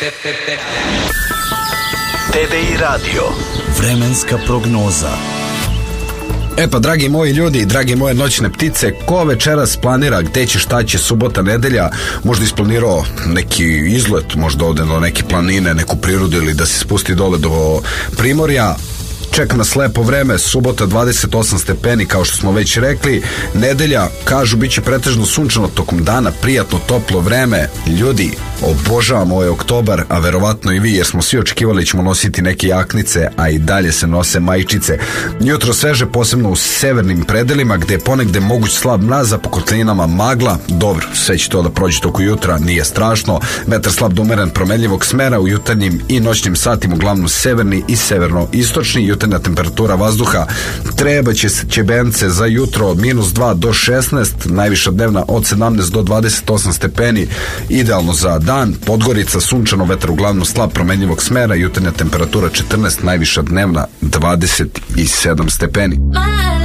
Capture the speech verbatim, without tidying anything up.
T V I Radio. Vremenska prognoza. E pa, dragi moji ljudi, dragi moje noćne ptice, ko večeras planira gde će, šta će, subota, nedelja, možda isplanirao neki izlet, možda ode do neke planine, neku prirodu ili da se spusti dole do Primorja. Čeka nas lepo vreme, subota dvadeset osam stepeni kao što smo već rekli, nedelja kažu bit će pretežno sunčano tokom dana, prijatno toplo vreme. Ljudi, obožavam ovaj oktobar, a verovatno i vi, jer smo svi očekivali ćemo nositi neke jaknice, a i dalje se nose majčice. Jutro sveže, posebno u severnim predelima gde je ponegde moguć slab mraz, a po kotlinama magla. Dobro, sve će to da prođe toko jutra, nije strašno. Vetar slab do umeren promenljivog smera, u jutarnjim i noćnim satima uglavnom severni i severno-istočni. Jutarnja temperatura vazduha treba će ćebence za jutro od minus dva do šesnaest, najviša dnevna od sedamnaest do dvadeset osam stepeni, idealno za dan. Podgorica sunčano, vetar uglavnom slab promenljivog smera, jutarnja temperatura četrnaest, najviša dnevna dvadeset sedam stepeni.